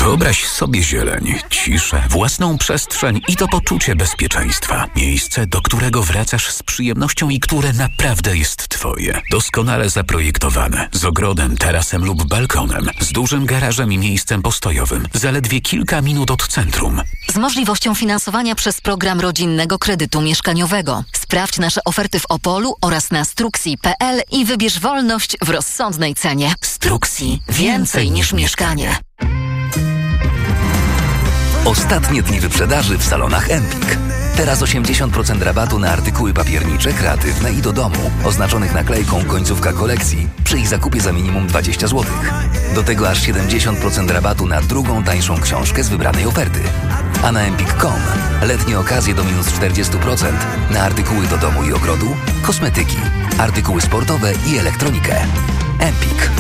Wyobraź sobie zieleń, ciszę, własną przestrzeń i to poczucie bezpieczeństwa. Miejsce, do którego wracasz z przyjemnością i które naprawdę jest twoje. Doskonale zaprojektowane, z ogrodem, tarasem lub balkonem, z dużym garażem i miejscem postojowym, zaledwie kilka minut od centrum. Z możliwością finansowania przez program rodzinnego kredytu mieszkaniowego. Sprawdź nasze oferty w Opolu oraz na struxi.pl i wybierz wolność w rozsądnej cenie. Struxi. Więcej niż mieszkanie. Ostatnie dni wyprzedaży w salonach Empik. Teraz 80% rabatu na artykuły papiernicze, kreatywne i do domu, oznaczonych naklejką końcówka kolekcji, przy ich zakupie za minimum 20 zł. Do tego aż 70% rabatu na drugą, tańszą książkę z wybranej oferty. A na empik.com letnie okazje do minus 40% na artykuły do domu i ogrodu, kosmetyki, artykuły sportowe i elektronikę. Empik.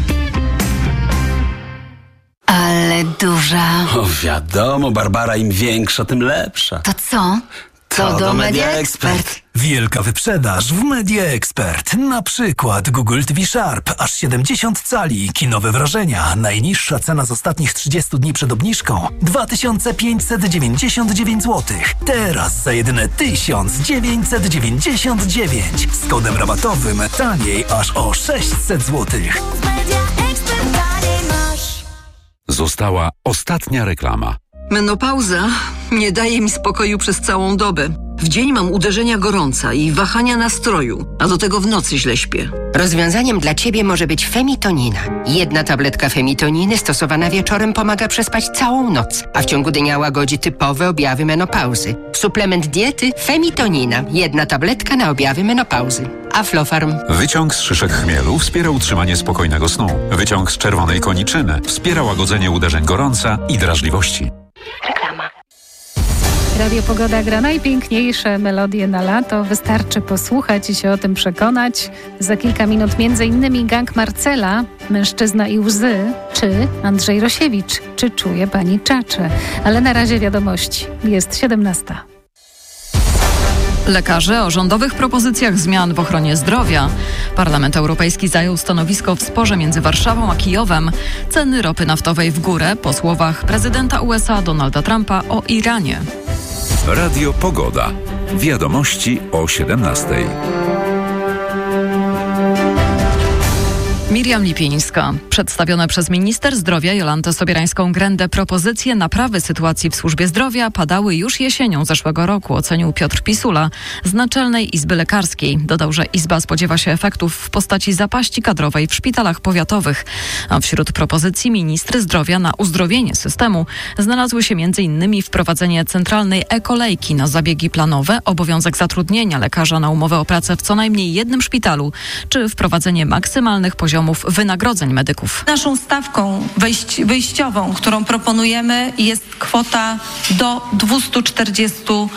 Ale duża. O, wiadomo, Barbara, im większa, tym lepsza. To co? To do Media Expert. Wielka wyprzedaż w Media Expert. Na przykład Google TV Sharp, aż 70 cali, kinowe wrażenia. Najniższa cena z ostatnich 30 dni przed obniżką 2599 zł. Teraz za jedyne 1999. Z kodem rabatowym taniej aż o 600 zł. Została ostatnia reklama. Menopauza nie daje mi spokoju przez całą dobę. W dzień mam uderzenia gorąca i wahania nastroju, a do tego w nocy źle śpię. Rozwiązaniem dla Ciebie może być Femitonina. Jedna tabletka Femitoniny stosowana wieczorem pomaga przespać całą noc, a w ciągu dnia łagodzi typowe objawy menopauzy. Suplement diety Femitonina. Jedna tabletka na objawy menopauzy. Aflofarm. Wyciąg z szyszek chmielu wspiera utrzymanie spokojnego snu. Wyciąg z czerwonej koniczyny wspiera łagodzenie uderzeń gorąca i drażliwości. Reklama. Radio Pogoda gra najpiękniejsze melodie na lato. Wystarczy posłuchać i się o tym przekonać. Za kilka minut m.in. Gang Marcela, Mężczyzna i łzy, czy Andrzej Rosiewicz, czy czuje pani czacze. Ale na razie wiadomości. Jest 17. Lekarze o rządowych propozycjach zmian w ochronie zdrowia. Parlament Europejski zajął stanowisko w sporze między Warszawą a Kijowem. Ceny ropy naftowej w górę po słowach prezydenta USA Donalda Trumpa o Iranie. Radio Pogoda. Wiadomości o 17. Miriam Lipińska. Przedstawione przez minister zdrowia Jolantę Sobierańską-Grędę propozycje naprawy sytuacji w służbie zdrowia padały już jesienią zeszłego roku, ocenił Piotr Pisula z Naczelnej Izby Lekarskiej. Dodał, że Izba spodziewa się efektów w postaci zapaści kadrowej w szpitalach powiatowych. A wśród propozycji ministry zdrowia na uzdrowienie systemu znalazły się m.in. wprowadzenie centralnej e-kolejki na zabiegi planowe, obowiązek zatrudnienia lekarza na umowę o pracę w co najmniej jednym szpitalu, czy wprowadzenie maksymalnych poziomów wynagrodzeń medyków. Naszą stawką wyjściową, którą proponujemy, jest kwota do 240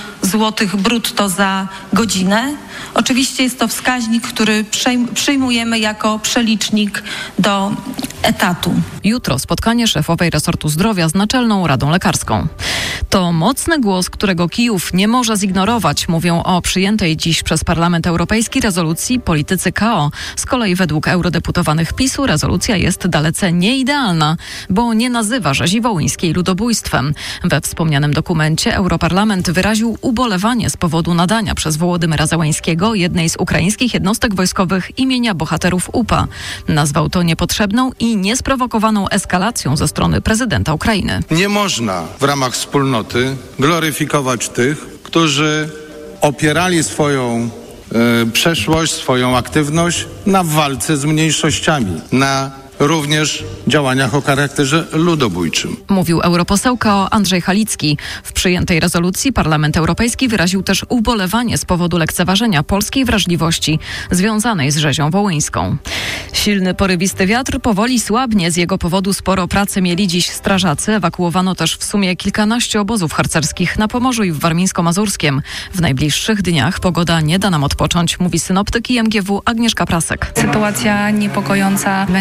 zł brutto za godzinę. Oczywiście jest to wskaźnik, który przyjmujemy jako przelicznik do etatu. Jutro spotkanie szefowej resortu zdrowia z Naczelną Radą Lekarską. To mocny głos, którego Kijów nie może zignorować, mówią o przyjętej dziś przez Parlament Europejski rezolucji politycy KO. Z kolei według eurodeputowanych PiS-u rezolucja jest dalece nieidealna, bo nie nazywa rzezi wołyńskiej ludobójstwem. We wspomnianym dokumencie Europarlament wyraził ubolewanie z powodu nadania przez Wołodymyra Zełańskiego jednej z ukraińskich jednostek wojskowych imienia bohaterów UPA. Nazwał to niepotrzebną i niesprowokowaną eskalacją ze strony prezydenta Ukrainy. Nie można w ramach wspólnoty gloryfikować tych, którzy opierali swoją przeszłość, swoją aktywność na walce z mniejszościami, na również działaniach o charakterze ludobójczym. Mówił europoseł KO Andrzej Halicki. W przyjętej rezolucji Parlament Europejski wyraził też ubolewanie z powodu lekceważenia polskiej wrażliwości związanej z rzezią wołyńską. Silny, porywisty wiatr powoli słabnie. Z jego powodu sporo pracy mieli dziś strażacy. Ewakuowano też w sumie kilkanaście obozów harcerskich na Pomorzu i w Warmińsko-Mazurskiem. W najbliższych dniach pogoda nie da nam odpocząć, mówi synoptyk IMGW Agnieszka Prasek. Sytuacja niepokojąca będzie nam towarzyszyć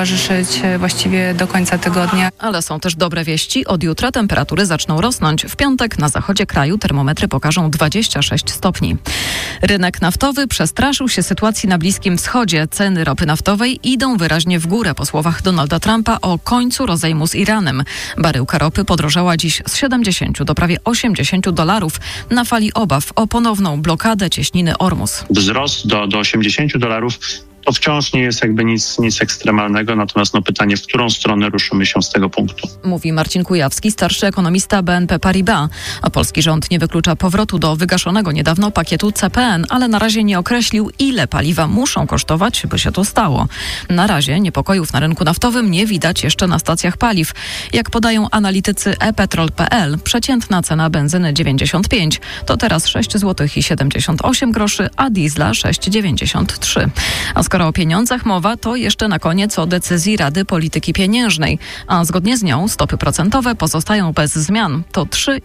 towarzyszyć właściwie do końca tygodnia. Ale są też dobre wieści. Od jutra temperatury zaczną rosnąć. W piątek na zachodzie kraju termometry pokażą 26 stopni. Rynek naftowy przestraszył się sytuacji na Bliskim Wschodzie. Ceny ropy naftowej idą wyraźnie w górę po słowach Donalda Trumpa o końcu rozejmu z Iranem. Baryłka ropy podrożała dziś z 70 do prawie $80 na fali obaw o ponowną blokadę cieśniny Ormus. Wzrost do $80 to wciąż nie jest jakby nic ekstremalnego, natomiast pytanie, w którą stronę ruszymy się z tego punktu. Mówi Marcin Kujawski, starszy ekonomista BNP Paribas. A polski rząd nie wyklucza powrotu do wygaszonego niedawno pakietu CPN, ale na razie nie określił, ile paliwa muszą kosztować, by się to stało. Na razie niepokojów na rynku naftowym nie widać jeszcze na stacjach paliw. Jak podają analitycy ePetrol.pl, przeciętna cena benzyny 95 to teraz 6,78 zł, a diesla 6,93. A skoro o pieniądzach mowa, to jeszcze na koniec o decyzji Rady Polityki Pieniężnej. A zgodnie z nią stopy procentowe pozostają bez zmian. To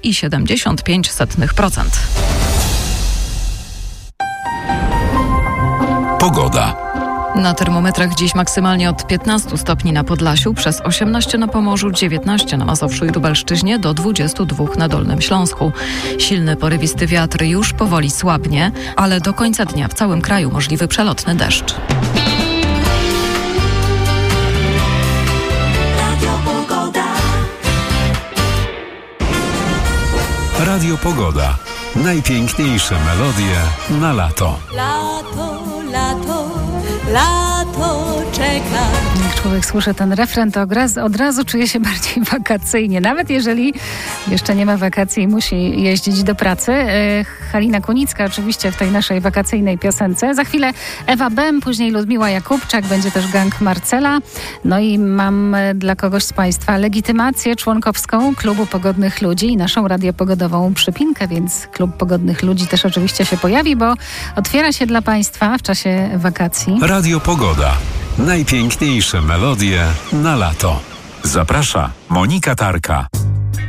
3,75%. Pogoda. Na termometrach dziś maksymalnie od 15 stopni na Podlasiu, przez 18 na Pomorzu, 19 na Mazowszu i Lubelszczyźnie, do 22 na Dolnym Śląsku. Silny porywisty wiatr już powoli słabnie, ale do końca dnia w całym kraju możliwy przelotny deszcz. Radio Pogoda. Najpiękniejsze melodie na lato. Lato, lato, lato czeka. Jak człowiek słyszy ten refren, to od razu czuje się bardziej wakacyjnie. Nawet jeżeli jeszcze nie ma wakacji i musi jeździć do pracy. Halina Kunicka oczywiście w tej naszej wakacyjnej piosence. Za chwilę Ewa Bem, później Ludmiła Jakubczak, będzie też gang Marcela. No i mam dla kogoś z Państwa legitymację członkowską Klubu Pogodnych Ludzi i naszą radiopogodową przypinkę, więc Klub Pogodnych Ludzi też oczywiście się pojawi, bo otwiera się dla Państwa w czasie wakacji. Radio Pogoda. Najpiękniejsze melodie na lato. Zaprasza Monika Tarka.